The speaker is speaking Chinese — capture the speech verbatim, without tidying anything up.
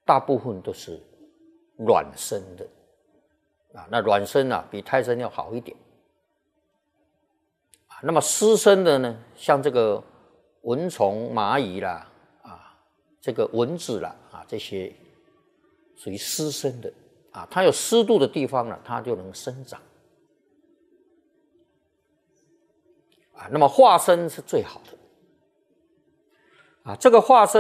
大部分都是卵生的啊，那卵生啊比胎生要好一点啊。那么湿生的呢，像这个蚊虫、蚂蚁啦啊，这个蚊子啦啊，这些属于湿生的啊，它有湿度的地方呢，它就能生长啊。那么化生是最好的啊，这个化生。